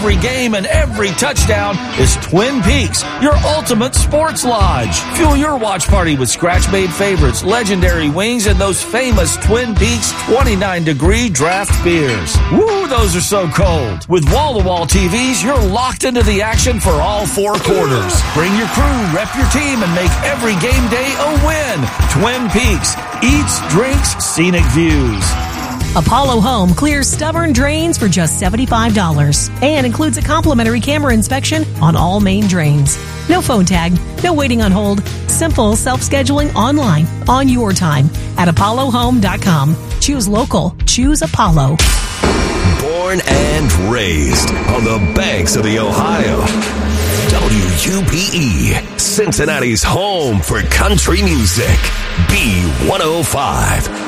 every game and every touchdown is Twin Peaks, your ultimate sports lodge. Fuel your watch party with scratch-made favorites, legendary wings, and those famous Twin Peaks 29-degree draft beers. Woo, those are so cold. With wall-to-wall TVs, you're locked into the action for all 4 quarters. Bring your crew, rep your team, and make every game day a win. Twin Peaks. Eats, drinks, scenic views. Apollo Home clears stubborn drains for just $75 and includes a complimentary camera inspection on all main drains. No phone tag, no waiting on hold. Simple self-scheduling online on your time at apollohome.com. Choose local. Choose Apollo. Born and raised on the banks of the Ohio. WUPE, Cincinnati's home for country music. B105.